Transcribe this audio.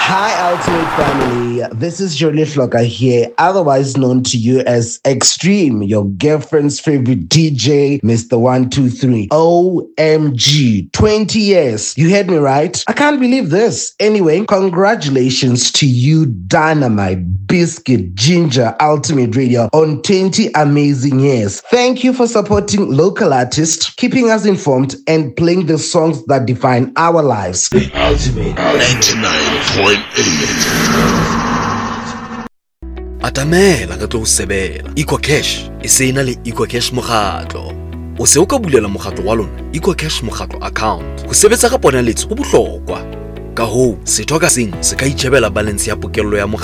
Hi, Ultimate Family. This is Jolie Flocker here, otherwise known to you as Extreme, your girlfriend's favorite DJ, Mr. 123. OMG, 20 years. You heard me right? I can't believe this. Anyway, congratulations to you, Dynamite, Biscuit, Ginger, Ultimate Radio, on 20 amazing years. Thank you for supporting local artists, keeping us informed, and playing the songs that define our lives. The Ultimate 99.8. Atamela ka tlo o sebela. EcoCash e se ena le EcoCash mokgatlo. O se o ka bulela mokgatlo wa lona EcoCash mokgatlo account. Ho sebetsa ka ponaletso ho bohlokwa. Ka hoo, setho ka seng se ka itjhebela balance ya pokello ya